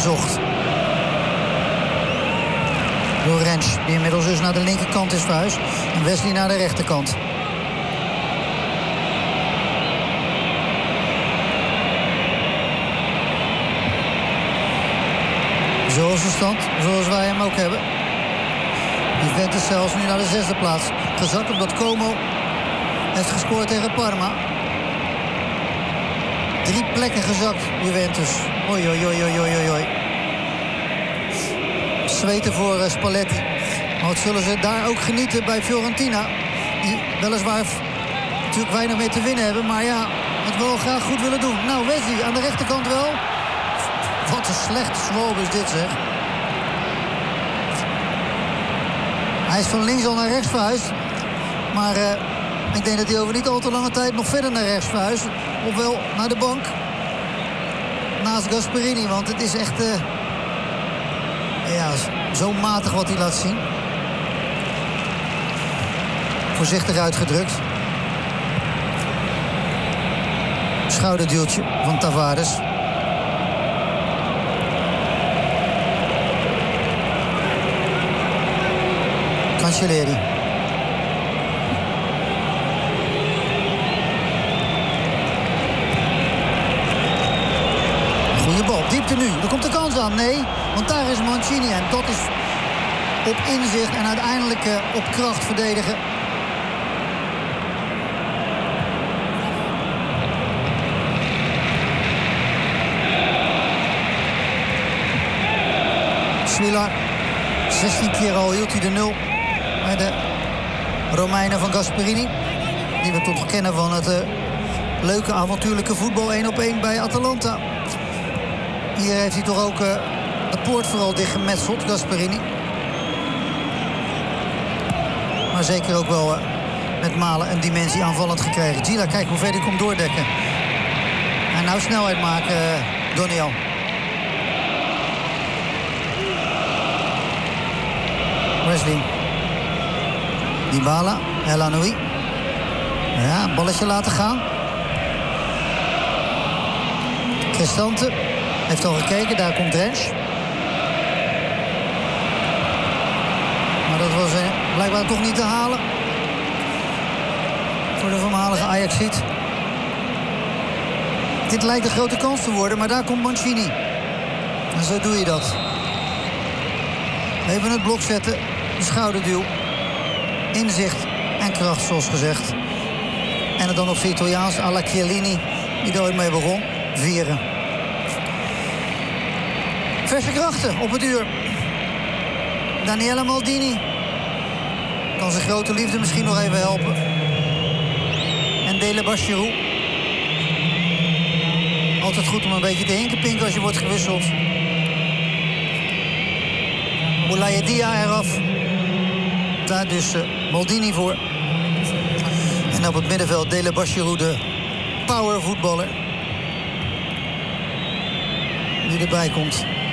gezocht. Door Rens, die inmiddels dus naar de linkerkant is verhuisd. En Wesley naar de rechterkant. Zoals de stand, zoals wij hem ook hebben. Juventus zelfs nu naar de 6e plaats. Gezakt omdat Como heeft gescoord tegen Parma. 3 plekken gezakt, Juventus. Oei, oei, oei, oei, oei, oei. Zweten voor Spalletti. Maar wat zullen ze daar ook genieten bij Fiorentina. Die weliswaar natuurlijk weinig meer te winnen hebben. Maar ja, het wel graag goed willen doen. Nou, Wesley aan de rechterkant wel. Wat een slechte swoop is dit, zeg. Hij is van links al naar rechts verhuisd. Maar ik denk dat hij over niet al te lange tijd nog verder naar rechts verhuist. Ofwel naar de bank. Naast Gasperini, want het is echt... ja, zo matig wat hij laat zien. Voorzichtig uitgedrukt. Schouderduwtje van Tavares. Cancelleri. Goeie bal, diepte nu. Er komt de kans aan. Nee, want daar is Mancini. En dat is op inzicht en uiteindelijk op kracht verdedigen. Svilar. 16 keer al hield hij de 0 bij de Romeinen van Gasperini. Die we toch kennen van het leuke avontuurlijke voetbal 1-op-1 bij Atalanta. Hier heeft hij toch ook de poort vooral dichtgemetseld, Gasperini. Maar zeker ook wel met Malen een dimensie aanvallend gekregen. Gila, kijk hoe ver hij komt doordekken. En nou snelheid maken, Doniel. Wesley. Dybala, El Anoui. Ja, balletje laten gaan. Cristante heeft al gekeken, daar komt Rens. Maar dat was blijkbaar toch niet te halen. Voor de voormalige Ajaxiet. Dit lijkt een grote kans te worden, maar daar komt Mancini. En zo doe je dat. Even het blok zetten, de schouderduw. Inzicht en kracht, zoals gezegd. En het dan op zijn Italiaans, alla Chiellini, die er ooit mee begon, vieren. Verse krachten op het uur. Daniele Maldini kan zijn grote liefde misschien nog even helpen. En Dele Bachirou. Altijd goed om een beetje te hinkenpinken als je wordt gewisseld. Boulaye Dia eraf. Daar dus Maldini voor. En op het middenveld Dele Bachirou, de powervoetballer. Die erbij komt.